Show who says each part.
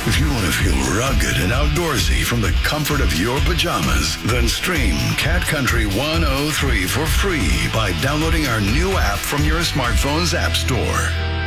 Speaker 1: If you want to feel rugged and outdoorsy from the comfort of your pajamas, then stream Cat Country 103 for free by downloading our new app from your smartphone's app store.